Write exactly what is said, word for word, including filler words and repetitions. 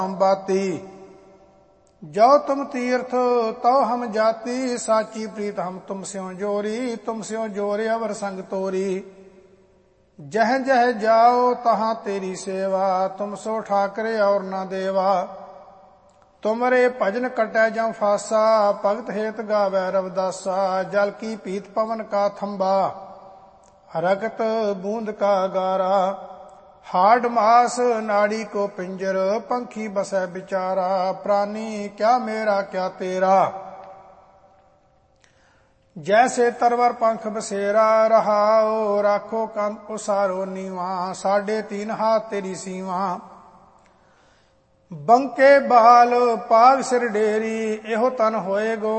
बाती। जो तुम तीर्थ तो हम जाति, साची प्रीत हम तुम स्यों जोरी। तुम स्यों जोरे अवर संग तोरी, जह जह जाओ तहां तेरी सेवा। तुम सो ठाकरे और न देवा। तुमरे भजन कटै जं फासा, भगत हेत गावै रविदासा। जल की पीत पवन का थंबा, रगत बूंद का गारा। हाड मास नाड़ी को पिंजर, पंखी बसै बिचारा। प्राणी क्या मेरा क्या तेरा, जैसे तरवर पंख बसेरा। रहाओ राखो कंत उसारो नीवा, साढ़े तीन हाथ तेरी सीवा। बंके बाल पाग सिर डेरी, एहो तन होए गो